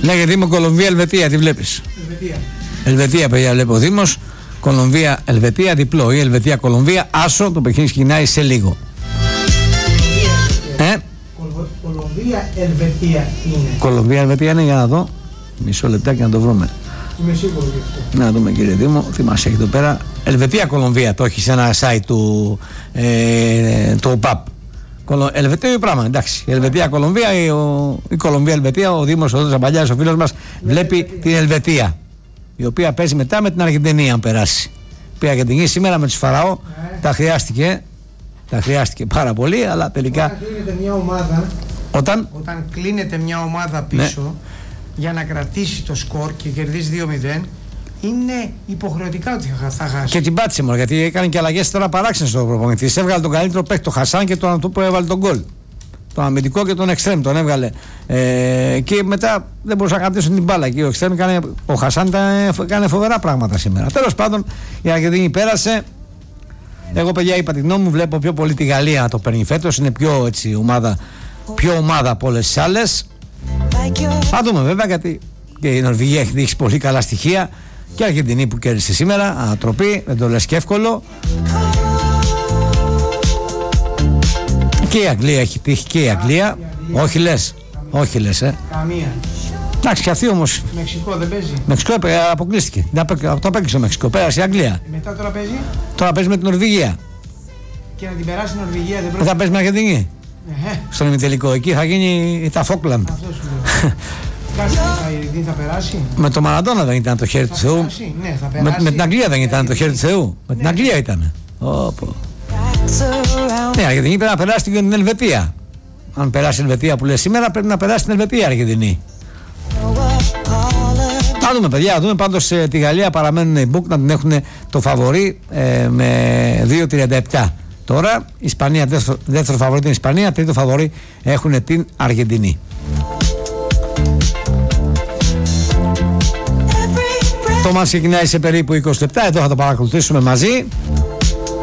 Λέγε Δήμο Κολομβία Ελβετία, τι βλέπεις? Ελβετία, παιδιά, βλέπω ο Δήμος. Κολομβία Ελβετία, διπλό. Ή Ελβετία Κολομβία, άσο. Το παιχνίδι ξεκινάει σε λίγο. Κολομβία Ελβετία είναι. Κολομβία Ελβετία είναι, για να δω. Μισό λεπτάκι να το βρούμε. Είμαι σίγουρο γι' αυτό. Να δούμε, κύριε Δήμο, τι μας έχει εδώ πέρα. Ελβετία Κολομβία, το έχει σε ένα site του ΟΠΑΠ. Ελβετία πράγμα, εντάξει. Η Ελβετία Κολομβία, η Κολομβία Ελβετία, ο Δήμος ο Ζαμπαλιάς, ο φίλος μας, βλέπει την Ελβετία. Η οποία παίζει μετά με την Αργεντινή, αν περάσει. Η Αργεντινή σήμερα με τους Φαραώ τα χρειάστηκε πάρα πολύ, αλλά τελικά. Όταν κλείνεται μια ομάδα, όταν κλείνεται μια ομάδα πίσω, ναι, για να κρατήσει το σκορ και κερδίσει 2-0, είναι υποχρεωτικά ότι θα χάσει. Και την πάτησε μόνο, γιατί έκανε και αλλαγές τώρα παράξενες στο προπονητή. Έβγαλε τον καλύτερο παίκτη, τον Χασάν, και τον που έβαλε τον γκολ. Τον αμυντικό και τον εξτρέμ τον έβγαλε. Και μετά δεν μπορούσαν να κρατήσουν την μπάλα. Και ο Χασάν έκανε φοβερά πράγματα σήμερα. Τέλος πάντων, η Αργεντινή πέρασε. Εγώ, παιδιά, είπα την γνώμη μου. Βλέπω πιο πολύ τη Γαλλία να το παίρνει φέτος. Είναι πιο ομάδα από όλες τις άλλες. Θα δούμε, βέβαια, γιατί και η Νορβηγία έχει δείξει πολύ καλά στοιχεία. Και η Αργεντινή που κέρδισε σήμερα, ανατροπή, δεν το λες και εύκολο. Και η Αγγλία έχει τύχει, και η Αγγλία. Όχι λες. Καμία. Εντάξει, και αυτή όμως. Μεξικό δεν παίζει. Μεξικό αποκλείστηκε. Το απέκλεισε το Μεξικό. Πέρασε η Αγγλία. Μετά τώρα παίζει. Τώρα παίζει με την Νορβηγία. Και να την περάσει η Νορβηγία δεν πρέπει. Θα παίζει με Αργεντινή. Στον ημιτελικό. Εκεί θα γίνει τα Φόκλαντ. Αυτό σου λέω. Κάτσε, θα περάσει. Με το Μαραντόνα δεν ήταν το χέρι του Θεού. Ναι, θα περάσει. Με την Αγγλία δεν ήταν το χέρι του Θεού. Με την Αγγλία ήταν. Ναι, η Αργεντινή πρέπει να περάσει την Ελβετία. Αν περάσει η Ελβετία που λέει σήμερα, πρέπει να περάσει την Ελβετία η Αργεντινή. Θα δούμε, παιδιά, θα δούμε. Πάντως τη Γαλλία παραμένουν οι Μπουκ να την έχουν το φαβορί με 2,37. Τώρα η Ισπανία, δεύτερο φαβορί την Ισπανία, τρίτο φαβορί έχουν την Αργεντινή. Το μάτς ξεκινάει σε περίπου 20 λεπτά. Εδώ θα το παρακολουθήσουμε μαζί.